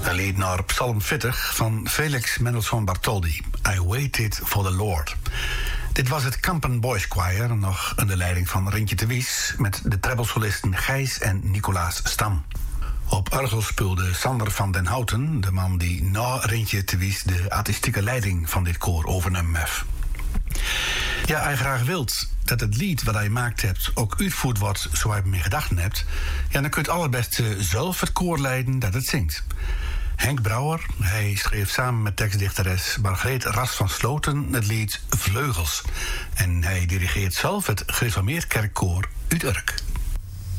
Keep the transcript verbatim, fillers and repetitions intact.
Een lied naar Psalm veertig van Felix Mendelssohn Bartholdy. I Waited for the Lord. Dit was het Kampen Boys Choir, nog onder leiding van Rintje de Wies, met de treble-solisten Gijs en Nicolaas Stam. Op orgel speelde Sander van den Houten, de man die na Rintje de Wies de artistieke leiding van dit koor overnam heeft. Ja, als je graag wilt dat het lied wat je gemaakt hebt ook uitgevoerd wordt zoals je mee gedachten hebt, ja, dan kun je het allerbeste zelf het koor leiden dat het zingt. Henk Brouwer, hij schreef samen met tekstdichteres Margreet Ras van Sloten het lied Vleugels. En hij dirigeert zelf het Gereformeerd Kerkkoor uit Urk.